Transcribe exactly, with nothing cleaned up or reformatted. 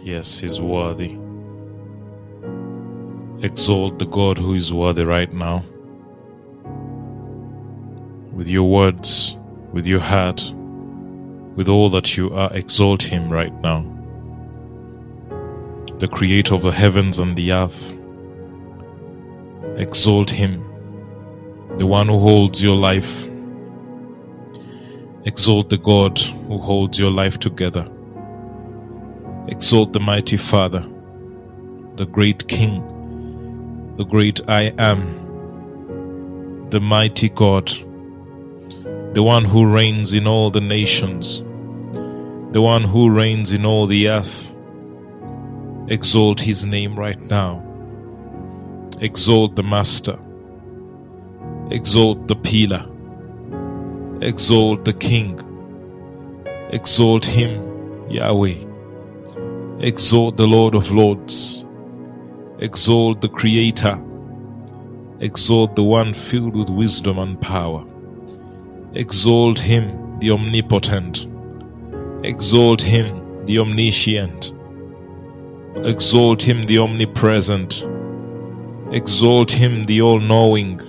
Yes, He's worthy. Exalt the God who is worthy right now. With your words, with your heart, with all that you are, exalt Him right now. The Creator of the heavens and the earth. Exalt Him, the one who holds your life. Exalt the God who holds your life together. Exalt the mighty Father, the great King, the great I am, the mighty God, the one who reigns in all the nations, the one who reigns in all the earth. Exalt His name right now. Exalt the Master. Exalt the Pillar. Exalt the King. Exalt Him, Yahweh. Exalt the Lord of Lords. Exalt the Creator. Exalt the one filled with wisdom and power. Exalt Him, the omnipotent. Exalt Him, the omniscient. Exalt Him, the omnipresent. Exalt Him, the all-knowing.